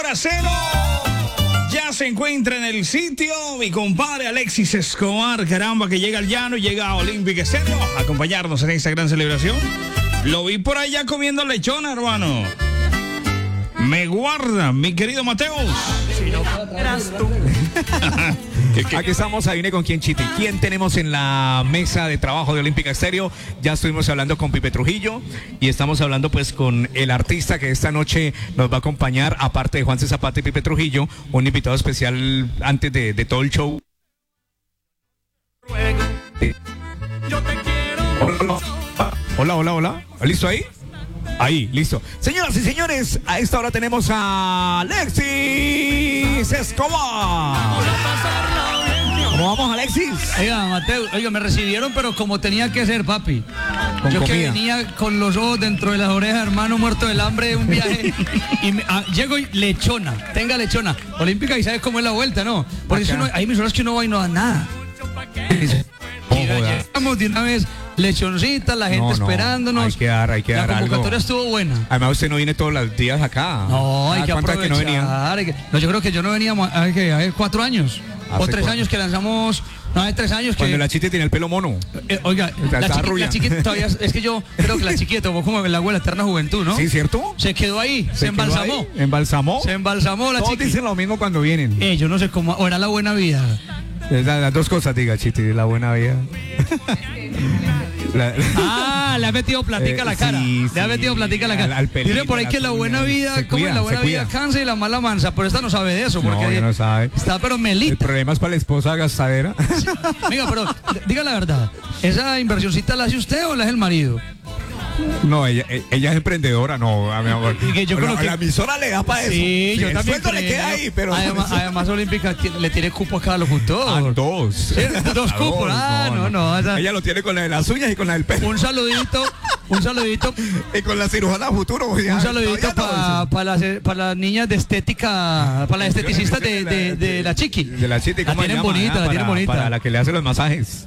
Cero. Ya se encuentra en el sitio mi compadre Alexis Escobar, caramba, que llega al llano y llega a Olímpica Estéreo a acompañarnos en esta gran celebración. Lo vi por allá comiendo lechona, hermano. Me guarda, mi querido Mateus. Si no eras tú. Aquí estamos, adivine con quién, Chiti. ¿Quién tenemos en la mesa de trabajo de Olímpica Estéreo? Ya estuvimos hablando con Pipe Trujillo y estamos hablando pues con el artista que esta noche nos va a acompañar, aparte de Juanse Zapata y Pipe Trujillo, un invitado especial antes de todo el show. Yo te quiero. Hola. ¿Listo ahí? Ahí, listo. Señoras y señores, a esta hora tenemos a Alexis Escobar. ¿Cómo vamos, Alexis? Oiga, Mateo, oiga, me recibieron, pero como tenía que ser, papi. Con Yo comida. que venía con los ojos dentro de las orejas, hermano, muerto del hambre de un viaje. Y llego y lechona, tenga lechona. Olímpica, y sabes cómo es la vuelta, ¿no? Por eso hay emisoras que uno va y no da nada. Llegamos de una vez, lechoncita, la gente esperándonos. Hay que dar La convocatoria algo. estuvo buena. Además, usted no viene todos los días acá. No, hay que ¿Cuánto aprovechar. que no venía? No, yo creo que yo no venía hace 4 años. ¿Hace O 3 cuánto? años que lanzamos. No, hace 3 años que. Cuando la Chiti tiene el pelo mono. Oiga, Estaba rubia. la chiquita todavía. Es que yo creo que la chiquita tomó como el agua de la eterna juventud, ¿no? ¿Sí, cierto? Se quedó ahí, se quedó embalsamó. ahí, ¿Embalsamó? Se embalsamó la Todos chiquita. dicen lo mismo cuando vienen. Yo no sé cómo. O era la buena vida. Las dos cosas, diga, Chiti, la buena vida. Le ha metido platica a la cara. sí, Le ha sí, metido platica a la cara. al pelín, Dice por ahí a la que la buena cuña, vida, se ¿cómo es? cuida, La buena se vida cuida. cansa y la mala mansa. Pero esta no sabe de eso. Porque No, ella no sabe. Está pero El melita. problema es para la esposa gastadera. Venga, pero diga la verdad. ¿Esa inversioncita la hace usted o la hace el marido? No, ella es emprendedora, no, mi amor. Y que yo creo que- la emisora le da para eso. Sí, yo el también sueldo le creo. queda ahí, pero... Además Olímpica le tiene cupo a cada locutor. dos. Sí, dos cupos. No. Ella lo tiene con la de las uñas y con la del pelo. Un saludito. Y con la cirujana futuro. Un saludito para las niñas de estética, para las esteticistas de la Chiqui. De la Chiti, La ¿cómo se tienen llama? bonita, la tienen bonita. Para la que le hace los masajes.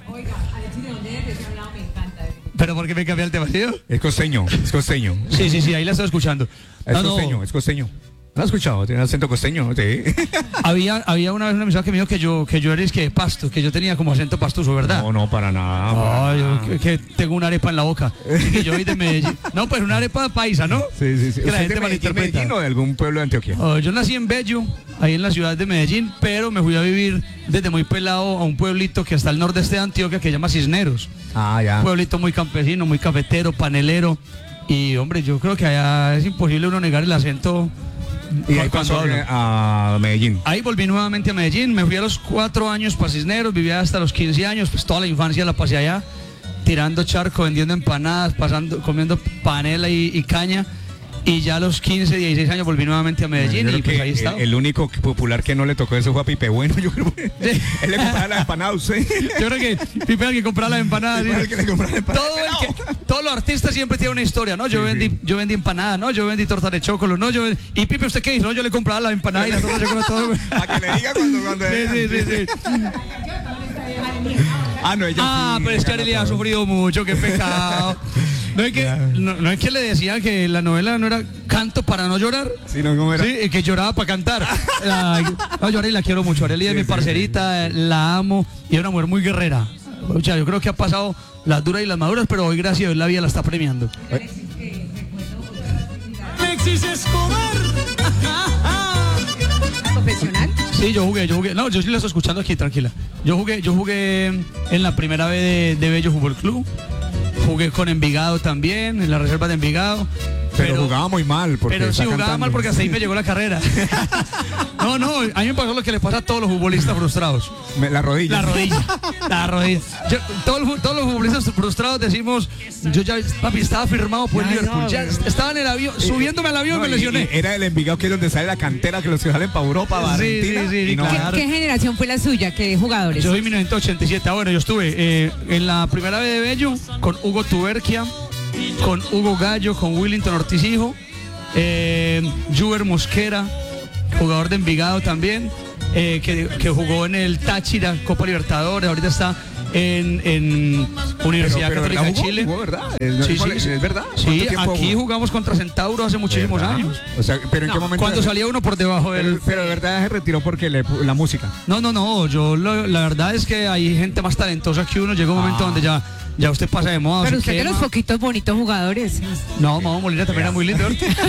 Pero ¿por qué me cambia el tema, tío? Es costeño. Sí, ahí la estoy escuchando. Es costeño. ¿No has escuchado? Tiene acento costeño, sí. Había una vez una emisora que me dijo que yo era de Pasto, que yo tenía como acento pastuso, ¿verdad? No, para nada. Ay, yo que tengo una arepa en la boca. Y que yo soy de Medellín. No, pues una arepa paisa, ¿no? Sí. Que la ¿Usted gente de malinterpreta. Medellín o de algún pueblo de Antioquia? Yo nací en Bello, ahí en la ciudad de Medellín, pero me fui a vivir desde muy pelado a un pueblito que está al nordeste de Antioquia que se llama Cisneros. Ya. Un pueblito muy campesino, muy cafetero, panelero. Y hombre, yo creo que allá es imposible uno negar el acento. Y ahí cuando pasó hablo. a Medellín. Ahí volví nuevamente a Medellín, me fui a los 4 años para Cisneros, viví hasta los 15 años, pues toda la infancia la pasé allá, tirando charco, vendiendo empanadas, comiendo panela y caña. Y ya a los 15, 16 años volví nuevamente a Medellín y pues ahí estaba. El único popular que no le tocó eso fue a Pipe Bueno. Yo creo que él le compraba las empanadas a usted. Yo creo que Pipe el que compraba las empanadas. Pipe el que le compraba las empanadas. Todos los artistas siempre tienen una historia, ¿no? Yo vendí empanadas, ¿no? Yo vendí tortas de chocolate, ¿no? Y Pipe, ¿usted qué hizo? No, yo le compraba las empanadas y las tortas de chocolate, todo. Para que le diga cuando Sí. No, ella sí. Pero es que Arelia ha sufrido mucho, qué pecado. No es que le decían que la novela no era canto para no llorar. Sí, no, ¿cómo era? Sí, que lloraba para cantar. No, yo a Arelia la quiero mucho. Arelia es mi parcerita, la amo y es una mujer muy guerrera. O sea, yo creo que ha pasado las duras y las maduras, pero hoy, gracias a Dios, la vida la está premiando. Alexis Escobar. ¿Profesional? Sí, yo jugué. No, yo sí la estoy escuchando aquí, tranquila. Yo jugué en la primera vez de Bello Fútbol Club. Jugué con Envigado también, en la reserva de Envigado. Pero jugaba muy mal. Pero sí jugaba mal porque hasta ahí me llegó la carrera. No, a mí me pasó lo que le pasa a todos los futbolistas frustrados. La rodilla. La rodilla. Todos los futbolistas frustrados decimos, yo ya, papi, estaba firmado por el Liverpool. Ya estaba en el avión, subiéndome al avión me lesioné. Era el Envigado, que es donde sale la cantera, que los que salen para Europa, para Argentina. Sí, y no, claro. ¿Qué generación fue la suya? ¿Qué jugadores? Yo soy 1987. Bueno, yo estuve en la primera vez de Bello con Hugo Tuberquia, con Hugo Gallo, con Willington Ortiz Hijo, Juber Mosquera, jugador de Envigado también, que jugó en el Táchira, Copa Libertadores, ahorita está en Universidad Pero Católica de ¿verdad, Chile. jugó, verdad? Sí, sí. ¿Es verdad? Sí, ¿Cuánto tiempo aquí jugó? jugamos contra Centauro hace muchísimos ¿Verdad? años. O sea, pero ¿en qué momento? Cuando salía uno por debajo del... Pero de verdad se retiró porque la música. No, la verdad es que hay gente más talentosa que uno. Llega un momento donde ya usted pasa de moda. Pero se usted de quema. los poquitos bonitos jugadores. No, Mamo Molina también era muy lindo.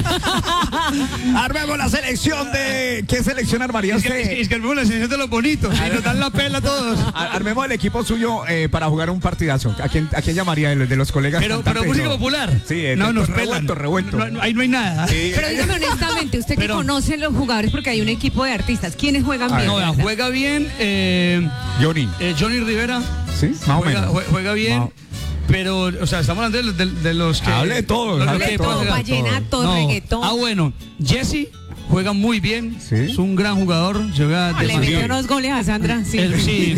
Armemos la selección de... ¿Qué selección armaría usted? Es que armemos la selección de los bonitos y nos dan la pela a todos. Armemos el equipo suyo para jugar un partidazo. ¿A quién llamaría de los colegas? Pero cantantes? música No. popular. Sí, no nos pelan. revuelto. Ahí no hay nada. Sí. Pero dígame honestamente, usted que Pero- conoce los jugadores, porque hay un equipo de artistas, ¿quiénes juegan bien? No, vea, verdad? juega bien Johnny. Johnny Rivera. ¿Sí? Más o Juega, menos. juega bien. Más- Pero, o sea, estamos hablando de los que... Hable de todo, los hable que de todo. juegan. Vallenato, No. reggaetón. Ah, bueno, Jesse juega muy bien. Sí. Es un gran jugador. Juega Le demasiado. metió unos goles a Sandra. Sí. Sí,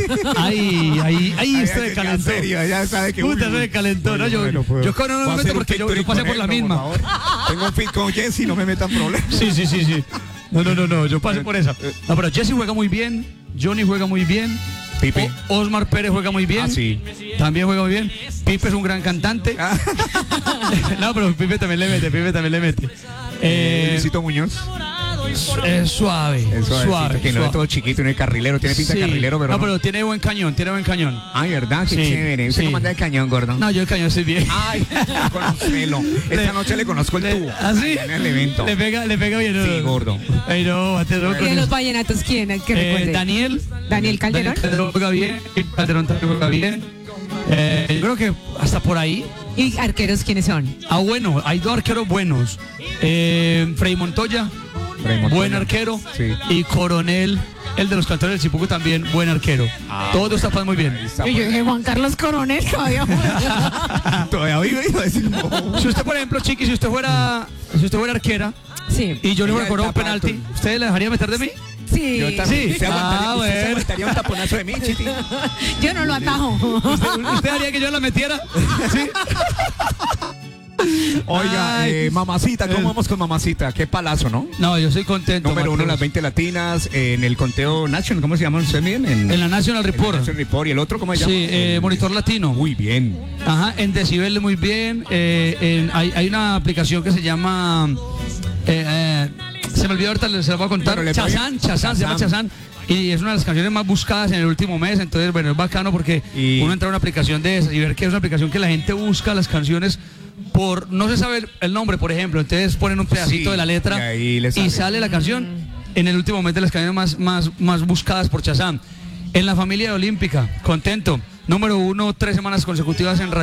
ahí está de calentón. serio, ya sabe que... Puta, eso de calentón, ¿no? Yo con no me meto porque yo pasé por la misma. Tengo un fit con Jesse, no me metan problemas. Sí. No, yo pasé por esa. No, pero Jesse juega muy bien. Johnny juega muy bien. Pipe. Osmar Pérez juega muy bien. Ah, sí. También juega muy bien. Pipe es un gran cantante. No, pero Pipe también le mete. Luisito Muñoz. Es suave. Suave. Que no es todo chiquito, no es carrilero, tiene pinta de Sí. carrilero, pero no, pero tiene buen cañón. Ay, ¿verdad? Qué Sí, chévere. ¿Usted sí. cómo anda de cañón, gordo? No, yo el cañón estoy bien. Ay, conocelo. Esta noche le conozco el tubo. ¿Ah, sí? En el evento. Le pega bien. Sí, gordo. Ay, no, te ¿Y de los vallenatos quién? ¿Qué recuerde? Daniel Calderón. Calderón juega bien. Calderón también juega bien. Yo creo que hasta por ahí. ¿Y arqueros quiénes son? Ah, bueno, hay dos arqueros buenos. Frei Montoya, buen arquero. Sí. Y Coronel, el de los cantores del Chipuco también, buen arquero. Todos tapan muy bien. Y yo dije Juan Carlos Coronel todavía. Todavía vive, iba a decir, no. Si usted, por ejemplo, Chiqui, si usted fuera arquera Sí. y yo le Ella fuera a cobrar un tapa penalti, alto. ¿usted le dejaría meter de mí? Sí. Yo también. Sí. ¿Usted Ah, usted se bueno. aguantaría un taponazo de mí, Chiti? Yo no lo atajo. ¿Usted haría que yo la metiera? Sí. Oiga, Ay. Mamacita, ¿cómo vamos con Mamacita? Qué palazo, ¿no? No, yo soy contento. Número uno en las Marcos. 20 latinas, en el conteo National, ¿cómo se llama usted bien? En la National en Report. National Report. ¿Y el otro cómo se llama? Sí, Monitor Latino. Muy bien. Ajá, en Decibel muy bien. Hay una aplicación que se llama. Se me olvidó ahorita, se la voy a contar. Bueno, Chazán, se llama Chazán. Y es una de las canciones más buscadas en el último mes. Entonces, bueno, es bacano porque Y- uno entra a una aplicación de esas y ver que es una aplicación que la gente busca las canciones por. No se sabe el nombre, por ejemplo. Entonces ponen un pedacito Sí, de la letra y ahí le y sale. sale la canción en el último mes de las canciones más buscadas por Chazán. En la familia de Olímpica, contento. Número uno, 3 semanas consecutivas en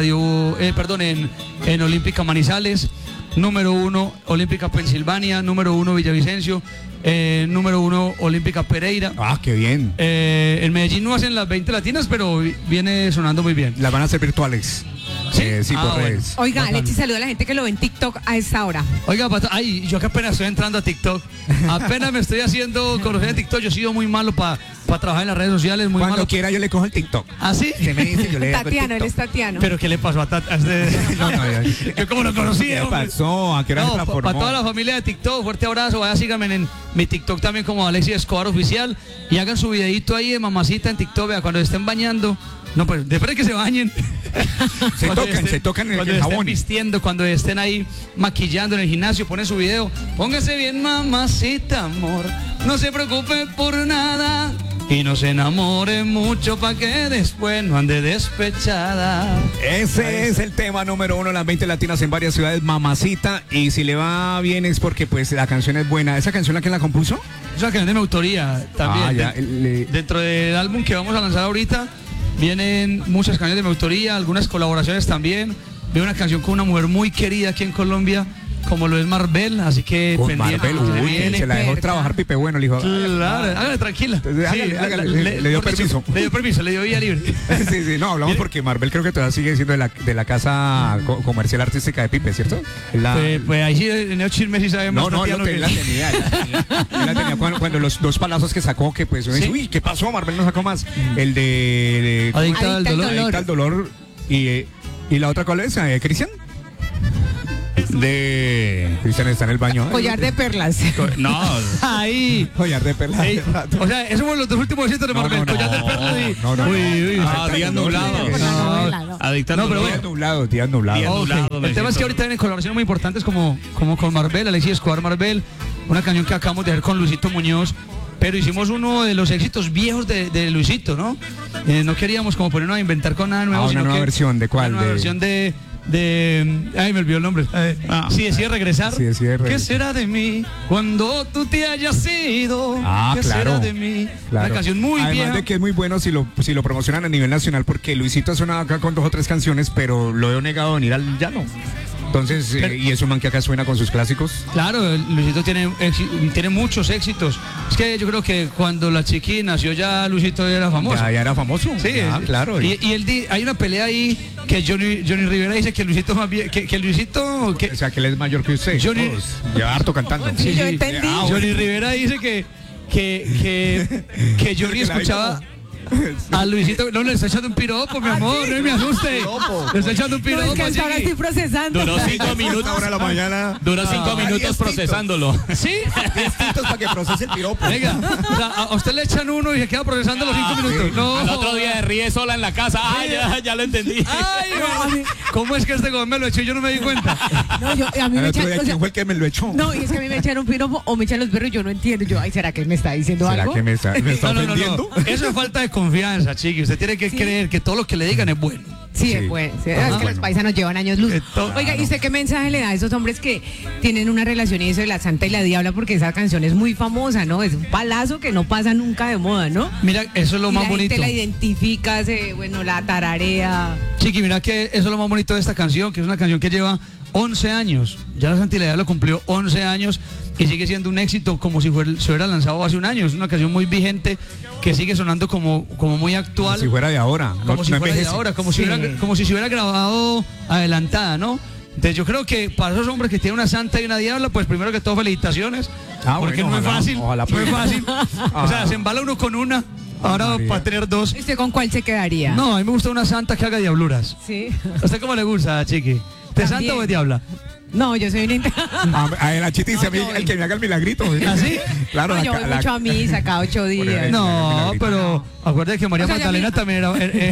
en Olímpica Manizales. Número uno, Olímpica Pensilvania. Número uno, Villavicencio. Número uno, Olímpica Pereira. Ah, qué bien. En Medellín no hacen las 20 latinas, pero viene sonando muy bien. Las van a hacer virtuales. ¿Sí? Sí, por Ah, bueno. redes. Oiga, Bacano. Alexis, saluda a la gente que lo ve en TikTok a esta hora. Oiga, ay, yo que apenas estoy entrando a TikTok. Apenas me estoy haciendo conocer en TikTok. Yo he sido muy malo para trabajar en las redes sociales, muy Cuando malo. quiera yo le cojo el TikTok. ¿Ah, sí? Se me dice, yo le hago el Tatiano, él TikTok. es Tatiano. ¿Pero qué le pasó a No, ya. Yo como lo conocí, ¿Qué hombre. pasó? ¿A qué hora se No, transformó? para toda la familia de TikTok, fuerte abrazo. Vaya, síganme en mi TikTok también como Alexis Escobar Oficial y hagan su videito ahí de mamacita en TikTok. Vea, cuando estén bañando. No, pues después de que se bañen. Cuando se tocan en cuando el estén jabón. vistiendo, cuando estén ahí maquillando en el gimnasio, ponen su video. Póngase bien, mamacita, amor. No se preocupe por nada. Y no se enamore mucho para que después no ande despechada. Ese es el tema número uno en las 20 latinas en varias ciudades, Mamacita. Y si le va bien es porque pues la canción es buena. ¿Esa canción la que la compuso? Es una canción de mi autoría también. Ah, ya, Dentro del álbum que vamos a lanzar ahorita, vienen muchas canciones de mi autoría, algunas colaboraciones también. Veo una canción con una mujer muy querida aquí en Colombia, como lo es Marvel, así que Con pendiente Marvel, lo que uy, viene. se la dejó ¿verdad? trabajar Pipe Bueno, le dijo. Claro, hágale tranquila. Entonces, hágale, le dio mejor dicho, permiso. Le dio permiso, le dio vía libre. Sí, no, hablamos porque Marvel creo que todavía sigue siendo de la casa comercial artística de Pipe, ¿cierto? Pues ahí sí, en el chisme sí sabemos. No, Tatiano, él la tenía. Él la tenía cuando los dos palazos que sacó, que pues uno dice, Sí. uy, ¿qué pasó? Marvel no sacó más. El de Adicta al Adicta al dolor. dolor. Adicta al dolor y la otra, ¿cuál es? ¿Cristian? de... Cristian está en el baño. Collar de perlas. No, Ahí. Collar de perlas. Ey, o sea, esos fueron los dos últimos éxitos de Marvel. Collar de perlas y... No. Uy, días nublados. No. Adictando No, pero Días nublados, días nublados. Días Ok. nublado, El tema es que ahorita vienen colaboraciones muy importantes como con Marvel, Alexis Escobar Marvel, una canción que acabamos de hacer con Luisito Muñoz, pero hicimos uno de los éxitos viejos de Luisito, ¿no? No queríamos como ponernos a inventar con nada nuevo, Una sino nueva que versión, ¿de cuál? Una nueva versión de ay, me olvidó el nombre. Si decide regresar. Si decide regresar. ¿Qué será de mí cuando tú te hayas ido? Ah, ¿Qué claro. será de mí? Claro. Una canción muy Además vieja. de que es muy bueno si lo promocionan a nivel nacional, porque Luisito ha sonado acá con 2 o 3 canciones, pero lo he negado a venir al llano. Entonces, y es un man que acá suena con sus clásicos. Claro, Luisito tiene muchos éxitos. Es que yo creo que cuando la chiqui nació ya Luisito era famoso. Ya era famoso. Sí, Ya, claro. Y hay una pelea ahí que Johnny Rivera dice que Luisito más bien, que Luisito, O sea, que él es mayor que usted. Johnny- Todos. Lleva harto cantando. Sí, yo entendí. Johnny Rivera dice que Johnny escuchaba a Luisito, no le está echando un piropo, mi amor, no me asuste. Le está echando un No, es piropo, que hasta ahora chiqui. estoy procesando. Duró 5 minutos. Ahora de la mañana. Duró 5 minutos procesándolo. ¿Sí? Distintos para que procese el piropo. Venga, o sea, a usted le echan uno y se queda procesando los 5 minutos. No. Al otro día ríe sola en la casa. Ay, ya lo entendí. Ay, no. ¿Cómo es que este gol me lo echó y yo no me di cuenta? No, a mí El me otro echan, día, o sea, ¿quién fue el que me lo echó? no, y es que a mí me echan un piropo o me echan los perros y yo no entiendo. Yo, ay, ¿será que él me está diciendo ¿Será algo? que me está No. ofendiendo? Eso es falta de confianza, chiqui. Usted tiene que Sí. creer que todo lo que le digan es bueno. Sí, Sí. es bueno. Sí, Ajá. es que los paisanos llevan años luz. Oiga, ¿y usted qué mensaje le da a esos hombres que tienen una relación y eso de la Santa y la Diabla? Porque esa canción es muy famosa, ¿no? Es un palazo que no pasa nunca de moda, ¿no? Mira, eso es lo Y más la bonito. gente la identifica, bueno, la tararea. Chiqui, mira que eso es lo más bonito de esta canción, que es una canción que lleva 11 años. Ya la Santa y la Diabla cumplió 11 años y sigue siendo un éxito como si se hubiera lanzado hace un año. Es una canción muy vigente que sigue sonando como muy actual. Si fuera de ahora. Como si no fuera de envejece. ahora, como si se hubiera grabado adelantada, ¿no? Entonces yo creo que para esos hombres que tienen una santa y una diabla, pues primero que todo felicitaciones, porque bueno, no es ojalá, fácil, ojalá no es fácil. O sea, se embala uno con una, ahora María. para tener 2. ¿Y usted con cuál se quedaría? No, a mí me gusta una santa que haga diabluras. Sí. ¿A usted cómo le gusta, chiqui? ¿De santa También. o de diabla? No, yo soy una... A la chita dice a mí, No, el que me haga el milagrito. ¿Ah, sí? Claro, No, yo voy mucho a misa cada 8 días. No, pero acuérdate que María O sea, ya Magdalena mi- también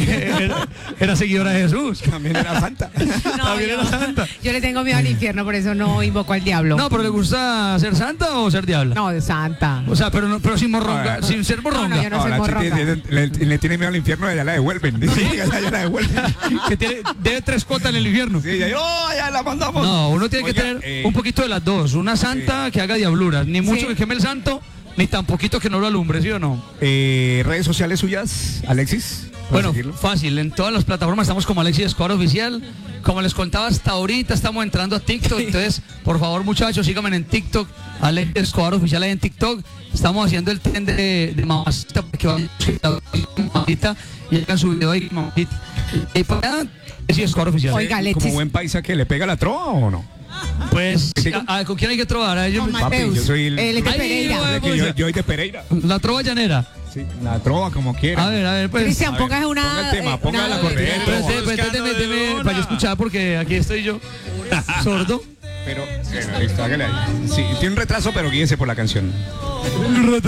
era seguidora de Jesús. También era santa. No, También yo, era santa. yo le tengo miedo al infierno, por eso no invoco al diablo. No, pero ¿le gusta ser santa o ser diabla? No, de santa. O sea, pero sin morronga, Ahora, sin ser morronga. No, yo no soy la chita morronga. le tiene miedo al infierno y allá la devuelven. Dice que allá la devuelven. Que debe 3 cuotas en el infierno. Sí, ya, ya la mandamos. No, uno tiene que Oiga, tener un poquito de las dos. Una santa que haga diabluras. Ni mucho Sí. que queme el santo, ni tan poquito que no lo alumbre, ¿sí o no? redes sociales suyas, Alexis. ¿Puedes Bueno, seguirlo? fácil. En todas las plataformas estamos como Alexis Escobar Oficial. Como les contaba hasta ahorita, estamos entrando a TikTok. Entonces, por favor, muchachos, síganme en TikTok. Alexis Escobar Oficial ahí en TikTok. Estamos haciendo el tren de mamacita para que vayan mamacita y hagan su video ahí, mamacita. Y para allá, Alexis Escobar Oficial. Oiga, Alexis. ¿Como buen paisa que le pega la trova o no? Pues, ¿con quién hay que trobar? A ellos- Con Papi, Mateus. yo soy Él es de Ay, Pereira. bueno. Que yo soy de Pereira. La trova llanera. Sí, la trova como quiera. A ver, pues. Cristian, póngase una... ponga el tema, ponga una- la corriente. Pues, Buscando deme de una. para yo escuchar porque aquí estoy yo sordo. Pero, bueno, listo, hágale ahí. Sí, tiene un retraso, pero guíese por la canción. Yo no me he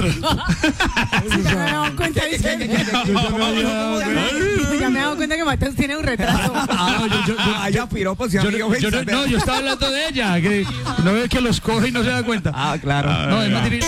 dado cuenta, dice. Ya me he dado cuenta que Mateus tiene un retraso. ya piropos y Yo, amigo. yo no, yo estaba hablando de ella, que no ve que los coge y no se da cuenta. Ah, claro. No, es más difícil.